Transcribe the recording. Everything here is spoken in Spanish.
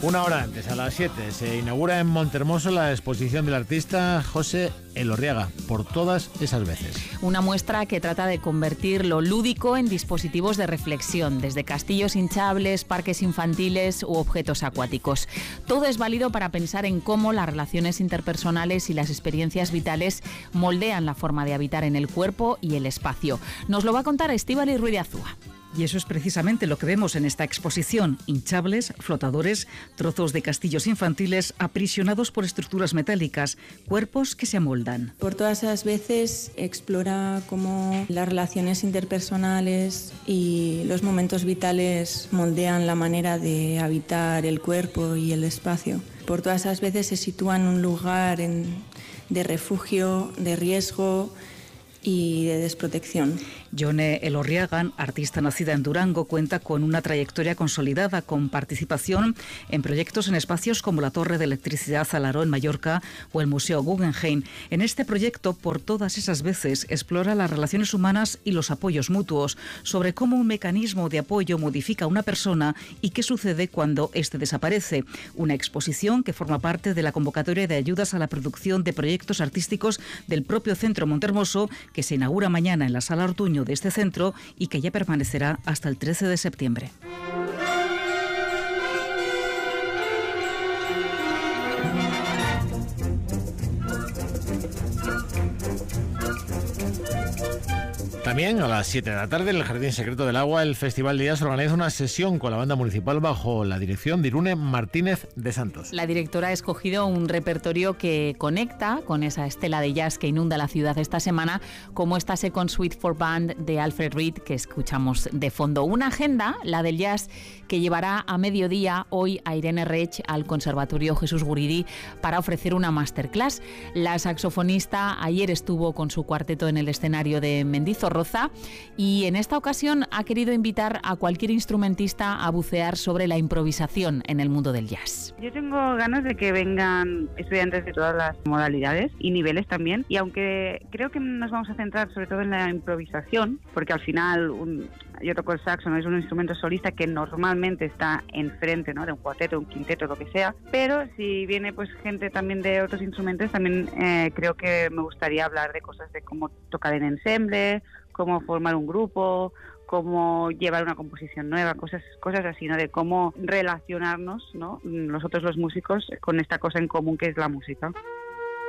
Una hora antes, a las 7, se inaugura en Montermoso la exposición del artista José Elorriaga, por todas esas veces. Una muestra que trata de convertir lo lúdico en dispositivos de reflexión, desde castillos hinchables, parques infantiles u objetos acuáticos. Todo es válido para pensar en cómo las relaciones interpersonales y las experiencias vitales moldean la forma de habitar en el cuerpo y el espacio. Nos lo va a contar Estíbaliz Ruiz de Azúa. Y eso es precisamente lo que vemos en esta exposición: hinchables, flotadores, trozos de castillos infantiles aprisionados por estructuras metálicas, cuerpos que se amoldan. Por todas esas veces explora cómo las relaciones interpersonales y los momentos vitales moldean la manera de habitar el cuerpo y el espacio. Por todas esas veces se sitúa en un lugar de refugio, de riesgo y de desprotección. Jone Elorriaga, artista nacida en Durango, cuenta con una trayectoria consolidada, con participación en proyectos en espacios como la Torre de Electricidad Alaró en Mallorca o el Museo Guggenheim. En este proyecto, por todas esas veces, explora las relaciones humanas y los apoyos mutuos, sobre cómo un mecanismo de apoyo modifica a una persona y qué sucede cuando éste desaparece. Una exposición que forma parte de la convocatoria de ayudas a la producción de proyectos artísticos del propio Centro Montermoso, que se inaugura mañana en la Sala Ortuño de este centro y que ya permanecerá hasta el 13 de septiembre. También a las 7 de la tarde en el Jardín Secreto del Agua, el Festival de Jazz organiza una sesión con la banda municipal bajo la dirección de Irune Martínez de Santos. La directora ha escogido un repertorio que conecta con esa estela de jazz que inunda la ciudad esta semana, como esta Second Suite for Band de Alfred Reed que escuchamos de fondo. Una agenda, la del jazz, que llevará a mediodía hoy a Irene Rech al Conservatorio Jesús Guridi para ofrecer una masterclass. La saxofonista ayer estuvo con su cuarteto en el escenario de Mendizorroza y en esta ocasión ha querido invitar a cualquier instrumentista a bucear sobre la improvisación en el mundo del jazz. Yo tengo ganas de que vengan estudiantes de todas las modalidades y niveles también, y aunque creo que nos vamos a centrar sobre todo en la improvisación, porque al final yo toco el saxo, no es un instrumento solista que normalmente está enfrente, ¿no?, de un cuarteto, un quinteto, lo que sea, pero si viene pues gente también de otros instrumentos, también creo que me gustaría hablar de cosas de cómo tocar en ensemble, cómo formar un grupo, cómo llevar una composición nueva, cosas así, ¿no?, de cómo relacionarnos, ¿no?, nosotros los músicos con esta cosa en común que es la música.